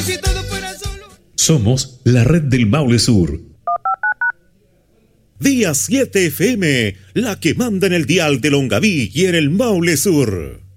Si todo fuera solo. Somos la red del Maule Sur. Día 7 FM, la que manda en el dial de Longaví y en el Maule Sur.